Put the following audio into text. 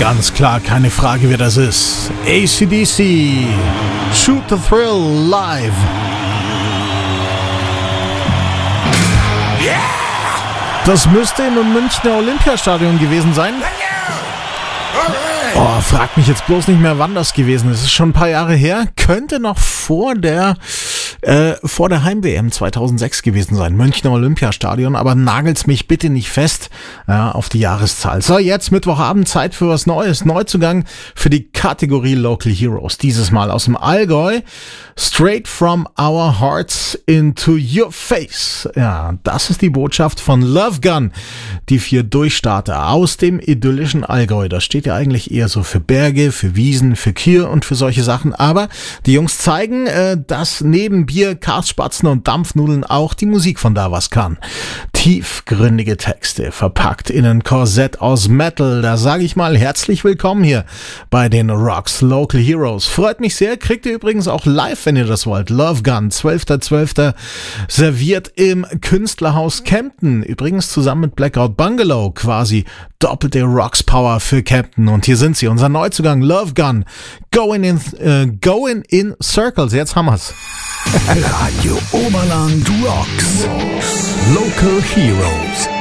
Ganz klar, keine Frage, wer das ist. AC/DC, Shoot the Thrill live. Das müsste im Münchner Olympiastadion gewesen sein. Oh, frag mich jetzt bloß nicht mehr, wann das gewesen ist. Es ist schon ein paar Jahre her. Könnte noch vor der Heim-WM 2006 gewesen sein. Münchner Olympiastadion. Aber nagelt's mich bitte nicht fest auf die Jahreszahl. So, jetzt Mittwochabend, Zeit für was Neues. Neuzugang für die Kategorie Local Heroes. Dieses Mal aus dem Allgäu. Straight from our hearts into your face. Ja, das ist die Botschaft von Love Gun. Die 4 Durchstarter aus dem idyllischen Allgäu. Das steht ja eigentlich eher so für Berge, für Wiesen, für Kühe und für solche Sachen. Aber die Jungs zeigen, dass neben Bier, Karspatzen und Dampfnudeln auch die Musik von da was kann. Tiefgründige Texte, verpackt in ein Korsett aus Metal. Da sage ich mal herzlich willkommen hier bei den Rocks Local Heroes. Freut mich sehr. Kriegt ihr übrigens auch live, wenn ihr das wollt. Love Gun, 12.12. serviert im Künstlerhaus Kempten. Übrigens zusammen mit Blackout Bungalow. Quasi doppelte Rocks Power für Kempten. Und hier sind sie, unser Neuzugang Love Gun. Going in Circles. Jetzt haben wir's. Radio Oberland Rocks. Local Heroes.